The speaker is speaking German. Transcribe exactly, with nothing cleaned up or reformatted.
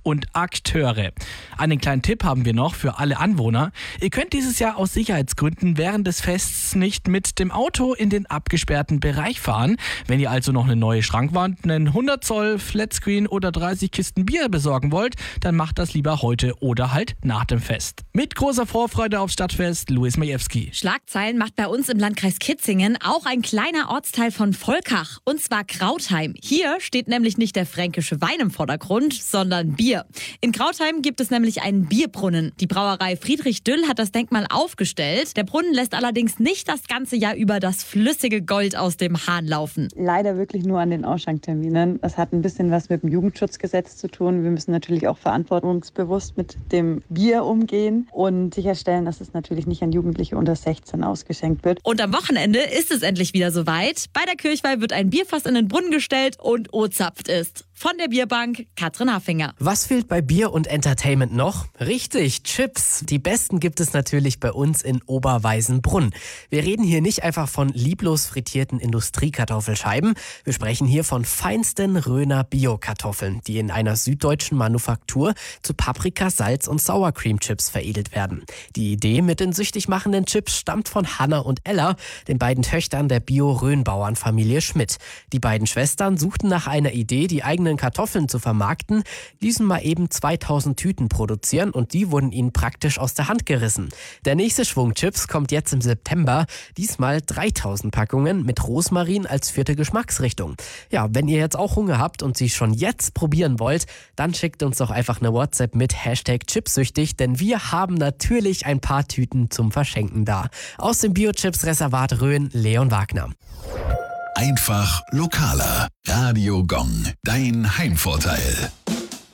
und Akteure. Einen kleinen Tipp haben wir noch für alle Anwohner. Ihr könnt dieses Jahr aus Sicherheitsgründen während des Fests nicht mit dem Auto in den abgesperrten Bereich fahren. Wenn ihr also noch eine neue Schrankwand, einen hundert Zoll Flatscreen oder dreißig Kisten Bier besorgen wollt, dann macht das lieber heute oder halt nach dem Fest. Mit großer Vorfreude aufs Stadtfest, Luis Majewski. Schlagzeilen macht bei uns im Landkreis Kitzingen auch ein kleiner Ortsteil von Volkach, und zwar Krautheim. Hier steht nämlich nicht der fränkische Wein im Vordergrund, sondern Bier. In Krautheim gibt es nämlich einen Bierbrunnen. Die Brauerei Friedrich Düll hat das Denkmal aufgestellt. Der Brunnen lässt allerdings nicht das ganze Jahr über das flüssige Gold aus dem Hahn laufen. Leider wirklich nur an den Ausschankterminen. Das hat ein bisschen was mit dem Jugendschutzgesetz zu tun. Wir müssen natürlich auch verantwortungsbewusst mit dem Bier umgehen und sicherstellen, dass es natürlich nicht an Jugendliche unter sechzehn ausgeschenkt wird. Und am Wochenende ist es endlich wieder soweit. Bei der Kirchweih wird ein Bierfass in den Brunnen gestellt und ozapft ist. Von der Bierbank Katrin Hafinger. Was fehlt bei Bier und Entertainment noch? Richtig, Chips. Die besten gibt es natürlich bei uns in Oberweisenbrunn. Wir reden hier nicht einfach von lieblos frittierten Industriekartoffelscheiben. Wir sprechen hier von feinsten Röner Bio-Kartoffeln, die in einer süddeutschen Manufaktur zu Paprika, Salz und Sour Cream Chips veredelt werden. Die Idee mit den süchtig machenden Chips stammt von Hanna und Ella, den beiden Töchtern der Bio-Röhnbauernfamilie Schmidt. Die beiden Schwestern suchten nach einer Idee, die eigenen Kartoffeln zu vermarkten, ließen mal eben zweitausend Tüten produzieren und die wurden ihnen praktisch aus der Hand gerissen. Der nächste Schwung Chips kommt jetzt im September, diesmal dreitausend Packungen mit Rosmarin als vierte Geschmacksrichtung. Ja, wenn ihr jetzt auch Hunger habt und sie schon jetzt probieren wollt, dann schickt uns doch einfach eine WhatsApp mit Hashtag Chipsüchtig, denn wir haben natürlich ein paar Tüten zum Verschenken da. Aus dem Bio-Chips-Reservat Rhön, Leon Wagner. Einfach lokaler. Radio Gong, dein Heimvorteil.